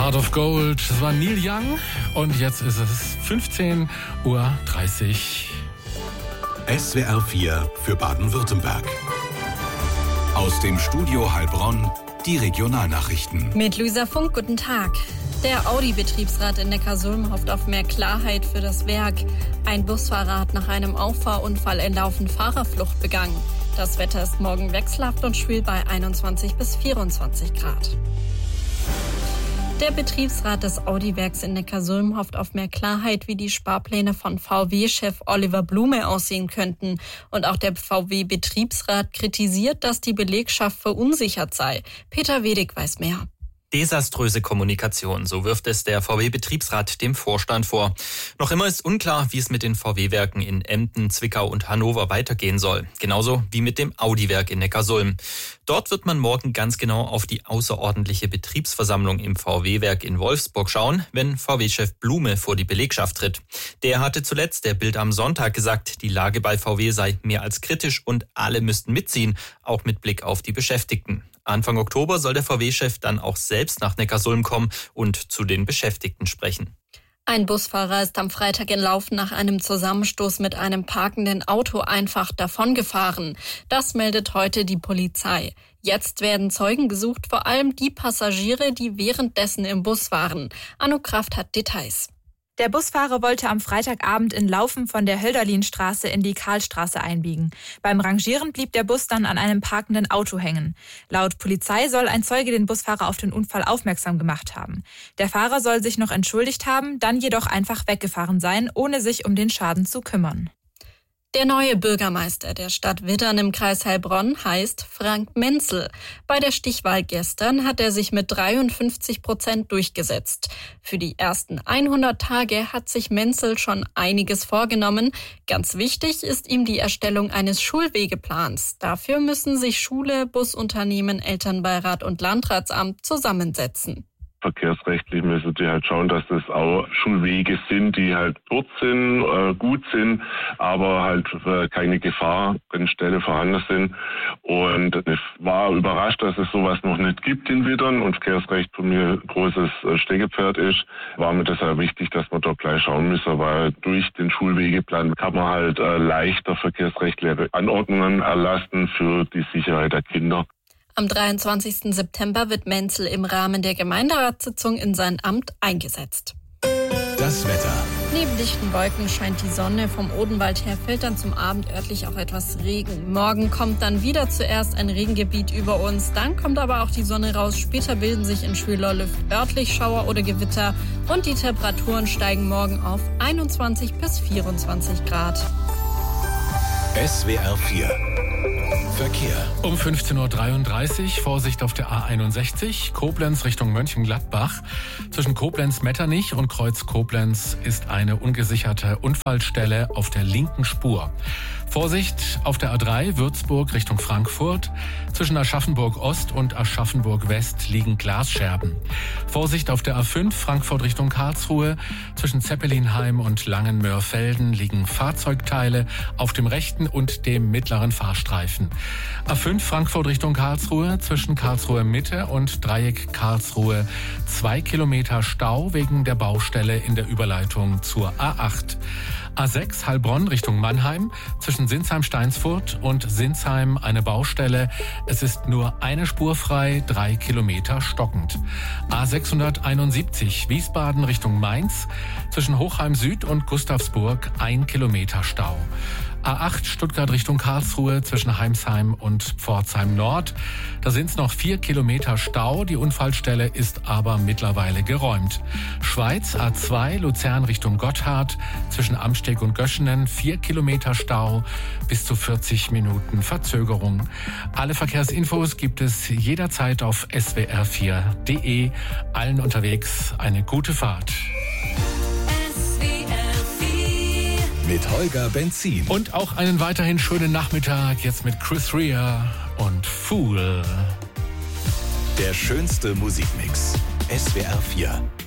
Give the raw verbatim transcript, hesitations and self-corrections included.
Heart of Gold, das war Neil Young und jetzt ist es fünfzehn Uhr dreißig. S W R vier für Baden-Württemberg. Aus dem Studio Heilbronn die Regionalnachrichten. Mit Luisa Funk, guten Tag. Der Audi-Betriebsrat in Neckarsulm hofft auf mehr Klarheit für das Werk. Ein Busfahrer hat nach einem Auffahrunfall in laufend Fahrerflucht begangen. Das Wetter ist morgen wechselhaft und schwül bei einundzwanzig bis vierundzwanzig Grad. Der Betriebsrat des Audi-Werks in Neckarsulm hofft auf mehr Klarheit, wie die Sparpläne von V W-Chef Oliver Blume aussehen könnten. Und auch der V W-Betriebsrat kritisiert, dass die Belegschaft verunsichert sei. Peter Wedig weiß mehr. Desaströse Kommunikation, so wirft es der V W-Betriebsrat dem Vorstand vor. Noch immer ist unklar, wie es mit den V W-Werken in Emden, Zwickau und Hannover weitergehen soll. Genauso wie mit dem Audi-Werk in Neckarsulm. Dort wird man morgen ganz genau auf die außerordentliche Betriebsversammlung im V W-Werk in Wolfsburg schauen, wenn V W-Chef Blume vor die Belegschaft tritt. Der hatte zuletzt der Bild am Sonntag gesagt, die Lage bei V W sei mehr als kritisch und alle müssten mitziehen, auch mit Blick auf die Beschäftigten. Anfang Oktober soll der V W-Chef dann auch selbst nach Neckarsulm kommen und zu den Beschäftigten sprechen. Ein Busfahrer ist am Freitag in Laufen nach einem Zusammenstoß mit einem parkenden Auto einfach davongefahren. Das meldet heute die Polizei. Jetzt werden Zeugen gesucht, vor allem die Passagiere, die währenddessen im Bus waren. Anno Kraft hat Details. Der Busfahrer wollte am Freitagabend in Laufen von der Hölderlinstraße in die Karlstraße einbiegen. Beim Rangieren blieb der Bus dann an einem parkenden Auto hängen. Laut Polizei soll ein Zeuge den Busfahrer auf den Unfall aufmerksam gemacht haben. Der Fahrer soll sich noch entschuldigt haben, dann jedoch einfach weggefahren sein, ohne sich um den Schaden zu kümmern. Der neue Bürgermeister der Stadt Wittern im Kreis Heilbronn heißt Frank Menzel. Bei der Stichwahl gestern hat er sich mit dreiundfünfzig Prozent durchgesetzt. Für die ersten hundert Tage hat sich Menzel schon einiges vorgenommen. Ganz wichtig ist ihm die Erstellung eines Schulwegeplans. Dafür müssen sich Schule, Busunternehmen, Elternbeirat und Landratsamt zusammensetzen. Verkehrsrechtlich müssen die halt schauen, dass das auch Schulwege sind, die halt kurz sind, äh, gut sind, aber halt äh, keine Gefahrenstelle vorhanden sind. Und ich war überrascht, dass es sowas noch nicht gibt in Wittern und Verkehrsrecht für mich ein großes äh, Steckenpferd ist. War mir deshalb wichtig, dass wir dort gleich schauen müssen, weil durch den Schulwegeplan kann man halt äh, leichter verkehrsrechtliche Anordnungen erlassen für die Sicherheit der Kinder. Am dreiundzwanzigsten September wird Menzel im Rahmen der Gemeinderatssitzung in sein Amt eingesetzt. Das Wetter. Neben dichten Wolken scheint die Sonne. Vom Odenwald her fällt dann zum Abend örtlich auch etwas Regen. Morgen kommt dann wieder zuerst ein Regengebiet über uns. Dann kommt aber auch die Sonne raus. Später bilden sich in schwüler Luft örtlich Schauer oder Gewitter. Und die Temperaturen steigen morgen auf einundzwanzig bis vierundzwanzig Grad. S W R vier. Verkehr. Um fünfzehn Uhr dreiunddreißig, Vorsicht auf der A einundsechzig, Koblenz Richtung Mönchengladbach. Zwischen Koblenz-Metternich und Kreuz Koblenz ist eine ungesicherte Unfallstelle auf der linken Spur. Vorsicht auf der A drei, Würzburg Richtung Frankfurt. Zwischen Aschaffenburg-Ost und Aschaffenburg-West liegen Glasscherben. Vorsicht auf der A fünf, Frankfurt Richtung Karlsruhe. Zwischen Zeppelinheim und Langenmörfelden liegen Fahrzeugteile auf dem rechten und dem mittleren Fahrstreifen. A fünf, Frankfurt Richtung Karlsruhe. Zwischen Karlsruhe Mitte und Dreieck Karlsruhe zwei Kilometer Stau wegen der Baustelle in der Überleitung zur A acht. A sechs, Heilbronn Richtung Mannheim. Zwischen Sinsheim-Steinsfurt und Sinsheim eine Baustelle. Es ist nur eine Spur frei, drei Kilometer stockend. A sechshunderteinundsiebzig, Wiesbaden Richtung Mainz. Zwischen Hochheim Süd und Gustavsburg ein Kilometer Stau. A acht, Stuttgart Richtung Karlsruhe zwischen Heimsheim und Pforzheim Nord. Da sind es noch vier Kilometer Stau. Die Unfallstelle ist aber mittlerweile geräumt. Schweiz A zwei, Luzern Richtung Gotthard. Zwischen Amsteg und Göschenen vier Kilometer Stau. Bis zu vierzig Minuten Verzögerung. Alle Verkehrsinfos gibt es jederzeit auf S W R vier punkt de. Allen unterwegs eine gute Fahrt. Mit Holger Benzin. Und auch einen weiterhin schönen Nachmittag jetzt mit Chris Rea und Fool. Der schönste Musikmix. S W R vier.